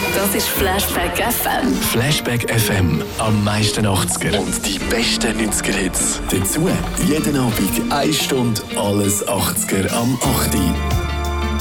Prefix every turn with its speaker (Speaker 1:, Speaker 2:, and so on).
Speaker 1: Das ist Flashback FM.
Speaker 2: Flashback FM, am meisten 80er. Und die besten 90er-Hits. Dazu jeden Abend 1 Stunde alles 80er am 8.